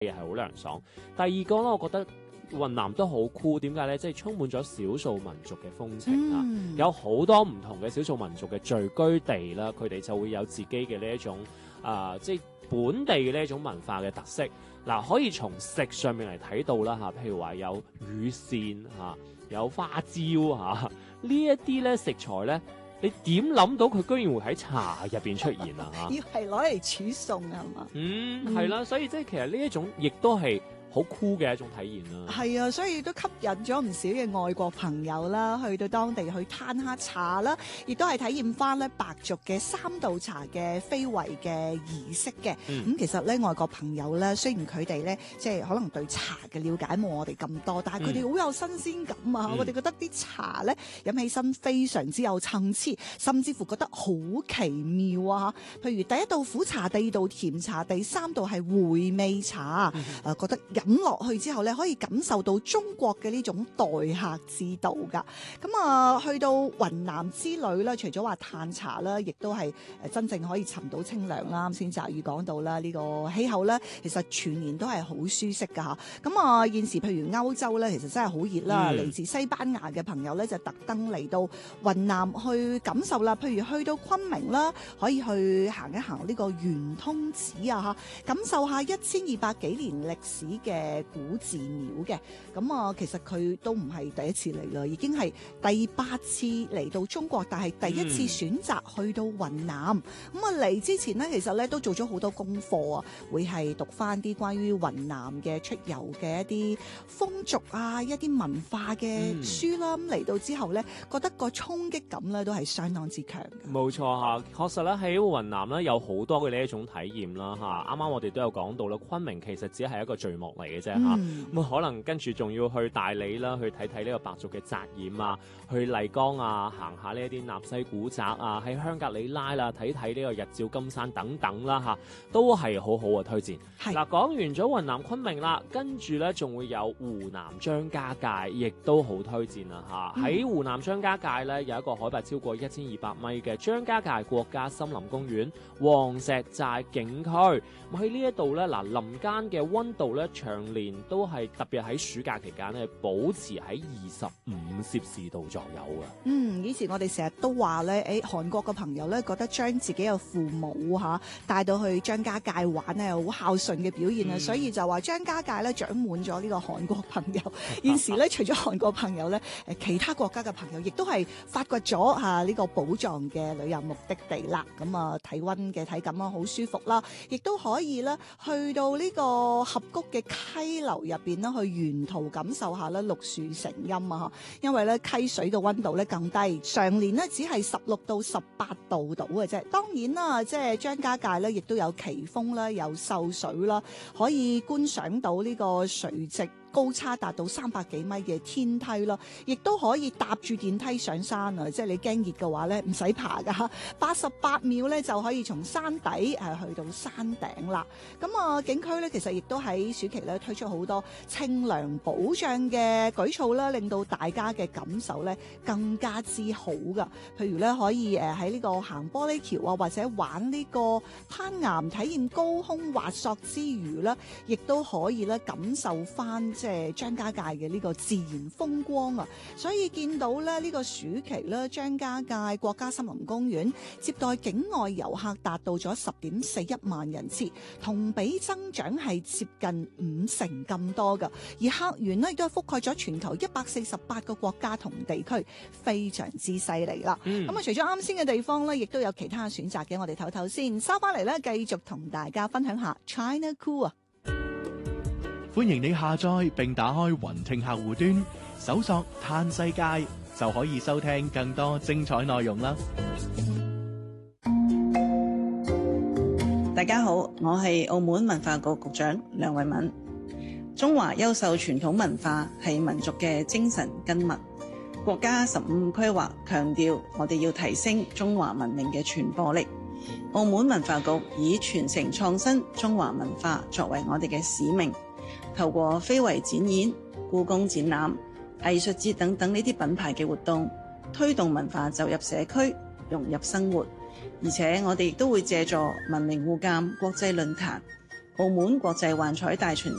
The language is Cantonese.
係好涼爽。第二個咧，我覺得雲南都好酷，點解咧？即係充滿咗少數民族嘅風情啊，有好多唔同嘅少數民族嘅聚居地啦，佢哋就會有自己嘅呢一種即係本地嘅呢一種文化嘅特色。嗱，可以從食上面嚟睇到啦嚇，譬如話有乳扇嚇，有花椒嚇，呢一啲咧食材咧，你點諗到佢居然會喺茶入邊出現啊？嚇， 要係攞嚟煮餸係嘛？ 係啦，所以即係其實呢一種亦都係好酷嘅一種體驗啦。 係啊，所以都吸引咗唔少嘅外國朋友啦，去到當地去攤下茶啦，亦都係體驗翻咧白族嘅3道茶嘅非遺嘅儀式嘅。其實咧外國朋友咧，雖然佢哋咧即係可能對茶嘅了解冇我哋咁多，但係佢哋好有新鮮感啊！我哋覺得啲茶咧飲起身非常之有層次，甚至乎覺得好奇妙啊！譬如第一道苦茶，第二道甜茶，第3道係回味茶，覺得飲落去之後咧，可以感受到中國嘅呢種待客之道㗎。咁去到雲南之旅啦，除咗話嘆茶啦，亦都係真正可以尋到清涼啦。啱先澤宇講到啦，呢個氣候咧，其實全年都係好舒適㗎嚇。咁現時譬如歐洲咧，其實真係好熱啦。嚟自西班牙嘅朋友咧，就特登嚟到雲南去感受啦。譬如去到昆明啦，可以去行一行呢個圓通寺啊嚇，感受下1200幾年歷史嘅古寺廟嘅。其實佢都唔係第一次嚟啦，已經係第8次嚟到中國，但係第一次選擇去到雲南。嚟之前呢，其實咧都做咗好多功課啊，會係讀翻啲關於雲南嘅出遊嘅一啲風俗啊，一啲文化嘅書啦。嚟到之後咧，覺得個衝擊感咧都係相當之強嘅。 冇錯嚇，確實咧喺雲南咧有好多嘅呢一種體驗啦嚇。啱啱我哋都有講到啦，昆明其實只係一個序幕嚟嘅啫嚇。咁可能跟住仲要去大理啦，去睇睇呢個白族嘅紮染啊，去麗江啊，行下呢一啲納西古宅啊，喺香格里拉啦睇睇呢個日照金山等等啦嚇，都係好好嘅推薦。嗱，講完咗雲南昆明啦，跟住咧仲會有湖南張家界，亦都好推薦啦嚇。喺湖南張家界咧有一個海拔超過1200米嘅張家界國家森林公園黃石寨景區。喺呢一度咧，嗱林間嘅溫度咧長年都係特別喺暑假期間咧保持喺25攝氏度左右嘅。 以前我哋成日都話咧，韓國嘅朋友咧覺得將自己嘅父母帶到去張家界玩咧，好孝順嘅表現啊，所以就話張家界咧長滿咗呢個韓國朋友。現時咧除咗韓國朋友咧，其他國家嘅朋友亦都係發掘咗呢個寶藏嘅旅遊目的地啦。體溫嘅體感好舒服啦，亦都可以咧去到呢個峽谷嘅溪流入邊啦，去沿途感受下咧綠樹成蔭啊！因為咧溪水嘅溫度咧更低，常年咧只係16到18度到嘅啫。當然啦，即係張家界咧，亦都有奇峰啦，有秀水啦，可以觀賞到呢個垂直高差達到300幾米嘅天梯咯，亦都可以搭住電梯上山啊！即係你驚熱嘅話咧，唔使爬噶，88秒咧就可以從山底去到山頂啦。景區咧其實亦都喺暑期咧推出好多清涼保障嘅舉措啦，令到大家嘅感受咧更加之好噶。譬如咧可以喺呢個行玻璃橋啊，或者玩呢個攀岩體驗高空滑索之餘啦，亦都可以咧感受翻即係張家界嘅呢個自然風光啊！所以見到咧呢個暑期咧，張家界國家森林公園接待境外遊客達到咗10.41萬人次，同比增長係接近50%咁多噶。而客源咧亦都係覆蓋咗全球148個國家同地區，非常之犀利啦。除咗啱先嘅地方咧，亦都有其他選擇嘅，我哋唞唞先，收翻嚟咧繼續同大家分享下 China Cool 啊！ 歡迎你下載並打開雲聽客戶端，搜索嘆世界就可以收聽更多精彩內容啦。 大家好，我係澳門文化局局長梁慧敏。中華優秀傳統文化係民族嘅精神根脈。國家15規劃強調，我哋要提升中華文明嘅傳播力。澳門文化局以傳承創新中華文化作為我哋嘅使命。透過非遺展演、故宮展覽、藝術節等等呢啲品牌嘅活動，推動文化走入社區，融入生活。而且我哋亦都會借助文明互鑒國際論壇， 澳門國際幻彩大巡